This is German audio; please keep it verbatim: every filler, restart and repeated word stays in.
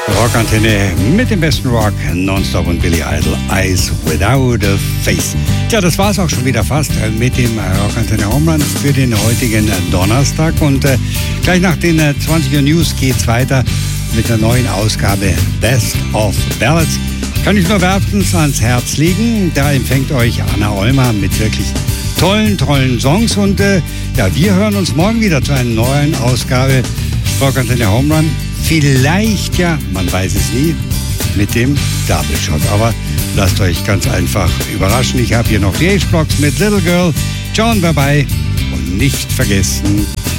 Rockantenne mit dem besten Rock, Nonstop und Billy Idol, Eyes Without a Face. Tja, das war's auch schon wieder fast mit dem Rockantenne Home Run für den heutigen Donnerstag. Und äh, gleich nach den äh, zwanzig Uhr News geht's weiter mit der neuen Ausgabe Best of Ballads. Kann ich nur wärmstens ans Herz legen. Da empfängt euch Anna Olmer mit wirklich tollen, tollen Songs. Und äh, ja, wir hören uns morgen wieder zu einer neuen Ausgabe Rockantenne Home Run. Vielleicht ja, man weiß es nie, mit dem Double Shot. Aber lasst euch ganz einfach überraschen. Ich habe hier noch die H-Blocks mit Little Girl. John, bye bye. Und nicht vergessen,